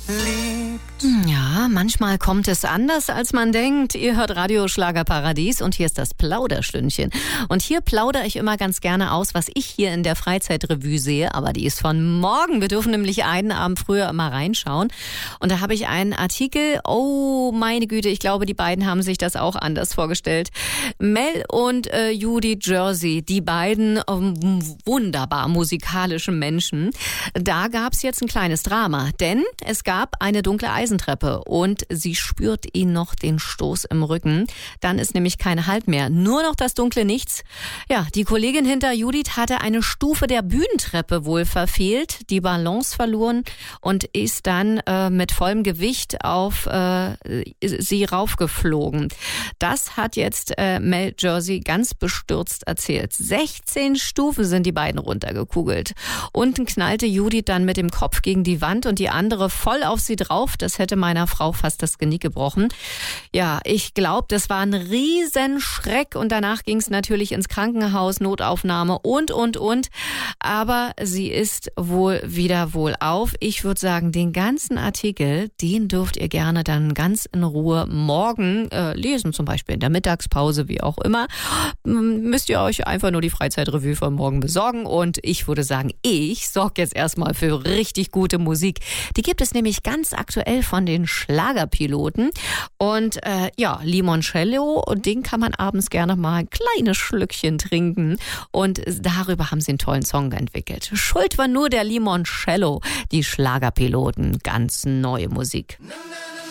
Ja, manchmal kommt es anders, als man denkt. Ihr hört Radio Schlagerparadies und hier ist das Plauderstündchen. Und hier plaudere ich immer ganz gerne aus, was ich hier in der Freizeitrevue sehe. Aber die ist von morgen. Wir dürfen nämlich einen Abend früher immer reinschauen. Und da habe ich einen Artikel. Oh, meine Güte, ich glaube, die beiden haben sich das auch anders vorgestellt. Mel und Judy Jersey, die beiden wunderbar musikalischen Menschen. Da gab es jetzt ein kleines Drama, denn es gab eine dunkle Eisentreppe und sie spürt ihn noch den Stoß im Rücken. Dann ist nämlich kein Halt mehr, nur noch das dunkle Nichts. Ja, die Kollegin hinter Judith hatte eine Stufe der Bühnentreppe wohl verfehlt, die Balance verloren und ist dann mit vollem Gewicht auf sie raufgeflogen. Das hat jetzt Mel Jersey ganz bestürzt erzählt. 16 Stufen sind die beiden runtergekugelt. Unten knallte Judith dann mit dem Kopf gegen die Wand und die andere voll auf sie drauf. Das hätte meiner Frau fast das Genick gebrochen. Ja, ich glaube, das war ein Riesenschreck und danach ging es natürlich ins Krankenhaus, Notaufnahme und. Aber sie ist wohl wieder wohlauf. Ich würde sagen, den ganzen Artikel, den dürft ihr gerne dann ganz in Ruhe morgen lesen, zum Beispiel in der Mittagspause, wie auch immer. Müsst ihr euch einfach nur die Freizeitrevue von morgen besorgen und ich würde sagen, ich sorge jetzt erstmal für richtig gute Musik. Die gibt es nämlich ganz aktuell von den Schlagerpiloten und Limoncello, den kann man abends gerne mal ein kleines Schlückchen trinken und darüber haben sie einen tollen Song entwickelt. Schuld war nur der Limoncello, die Schlagerpiloten, ganz neue Musik.